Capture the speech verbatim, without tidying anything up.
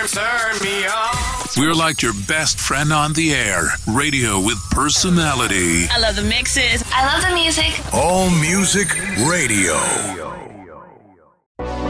turn, turn me on. We're like your best friend on the air. Radio with personality. I love the mixes. I love the music. All Music Radio.